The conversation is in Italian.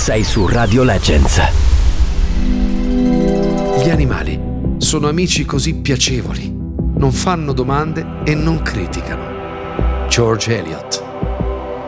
Sei su Radio Legends. Gli animali sono amici così piacevoli, non fanno domande e non criticano. George Eliot.